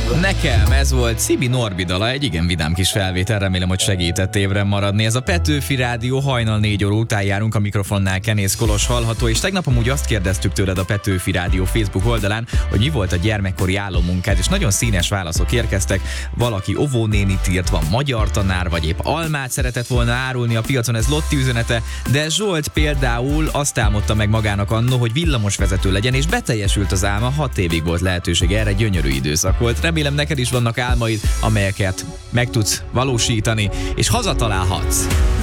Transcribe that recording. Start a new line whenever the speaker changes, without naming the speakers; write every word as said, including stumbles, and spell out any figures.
Nekem ez volt Szibi Norbi dala, egy igen vidám kis felvétel, remélem, hogy segített ébren maradni. Ez a Petőfi Rádió, hajnal négy óra után járunk, a mikrofonnál Kenész Kolos hallható, és tegnap amúgy azt kérdeztük tőled a Petőfi Rádió Facebook oldalán, hogy mi volt a gyermekkori álommunkád, és nagyon színes válaszok érkeztek. Valaki óvónénit írt, van magyar tanár, vagy épp almát szeretett volna árulni a piacon, ez Lotti üzenete, de Zsolt például azt álmodta meg magának annó, hogy villamosvezető legyen, és beteljesült az álma, hat évig volt lehetőség erre, gyönyörű időszak volt. Remélem neked is vannak álmaid, amelyeket meg tudsz valósítani, és hazatalálhatsz.